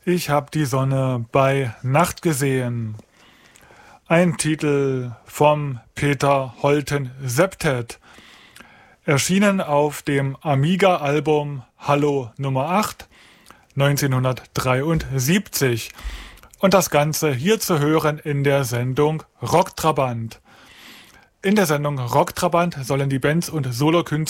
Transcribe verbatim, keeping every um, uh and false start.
Ich hab die Sonne bei Nacht gesehen. Ein Titel vom Peter Holten Septet. Erschienen auf dem Amiga-Album Hallo Nummer acht neunzehnhundertdreiundsiebzig. Und das Ganze hier zu hören in der Sendung Rocktrabant. In der Sendung Rocktrabant sollen die Bands und Solokünstler